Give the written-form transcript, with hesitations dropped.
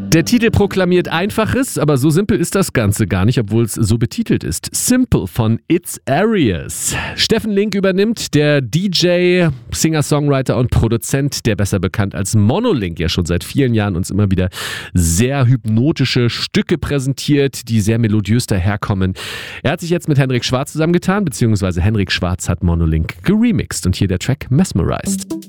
Der Titel proklamiert Einfaches, aber so simpel ist das Ganze gar nicht, obwohl es so betitelt ist. Simple von It's Arius. Steffen Link übernimmt, der DJ, Singer-Songwriter und Produzent, der besser bekannt als Monolink ja schon seit vielen Jahren uns immer wieder sehr hypnotische Stücke präsentiert, die sehr melodiös daherkommen. Er hat sich jetzt mit Henrik Schwarz zusammengetan, beziehungsweise Henrik Schwarz hat Monolink geremixed und hier der Track Mesmerized.